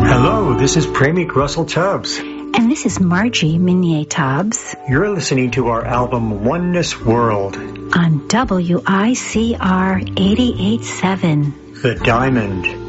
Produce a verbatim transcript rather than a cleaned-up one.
Hello, this is Premik Russell Tubbs. And this is Margie Minier Tubbs. You're listening to our album Oneness World on W I C R eighty-eight point seven. The Diamond.